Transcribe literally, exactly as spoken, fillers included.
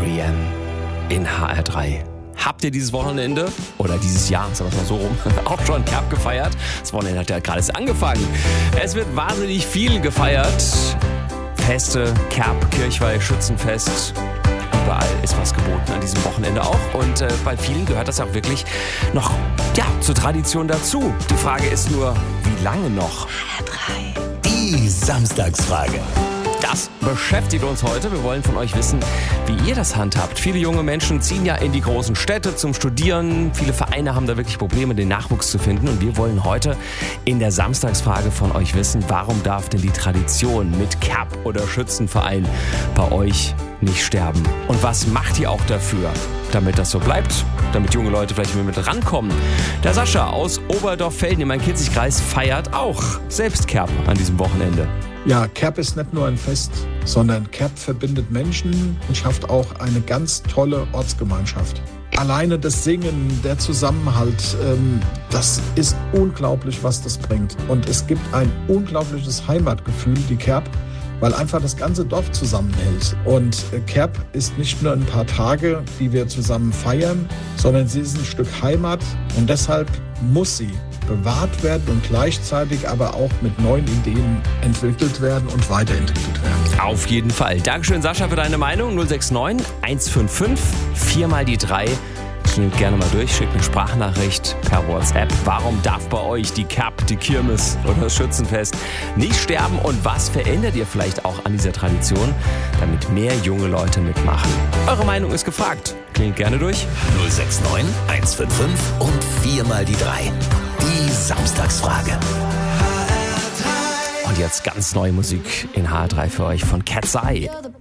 R E M in H R drei. Habt ihr dieses Wochenende oder dieses Jahr, sagen wir es mal so rum, auch schon Kerb gefeiert? Das Wochenende hat ja gerade erst angefangen. Es wird wahnsinnig viel gefeiert. Feste, Kerb, Kirchweih, Schützenfest. Überall ist was geboten an diesem Wochenende auch. Und äh, bei vielen gehört das auch wirklich noch ja, zur Tradition dazu. Die Frage ist nur, wie lange noch? H R drei. Die Samstagsfrage. Das beschäftigt uns heute. Wir wollen von euch wissen, wie ihr das handhabt. Viele junge Menschen ziehen ja in die großen Städte zum Studieren. Viele Vereine haben da wirklich Probleme, den Nachwuchs zu finden. Und wir wollen heute in der Samstagsfrage von euch wissen, warum darf denn die Tradition mit Kerb oder Schützenverein bei euch nicht sterben? Und was macht ihr auch dafür, damit das so bleibt? Damit junge Leute vielleicht mit rankommen. Der Sascha aus Oberdorf-Velden im Main-Kinzig-Kreis feiert auch selbst Kerb an diesem Wochenende. Ja, Kerb ist nicht nur ein Fest, sondern Kerb verbindet Menschen und schafft auch eine ganz tolle Ortsgemeinschaft. Alleine das Singen, der Zusammenhalt, ähm, das ist unglaublich, was das bringt. Und es gibt ein unglaubliches Heimatgefühl, die Kerb, weil einfach das ganze Dorf zusammenhält. Und äh, Kerb ist nicht nur ein paar Tage, die wir zusammen feiern, sondern sie ist ein Stück Heimat und deshalb muss sie bewahrt werden und gleichzeitig aber auch mit neuen Ideen entwickelt werden und weiterentwickelt werden. Auf jeden Fall. Dankeschön, Sascha, für deine Meinung. null sechs neun eins fünf fünf vier mal die drei. Klingt gerne mal durch, schickt eine Sprachnachricht per WhatsApp. Warum darf bei euch die Kerb, die Kirmes oder das Schützenfest nicht sterben? Und was verändert ihr vielleicht auch an dieser Tradition, damit mehr junge Leute mitmachen? Eure Meinung ist gefragt. Klingt gerne durch. null sechs neun eins fünf fünf und vier mal die drei. Die Samstagsfrage. Und jetzt ganz neue Musik in H R drei für euch von Cat's Eye.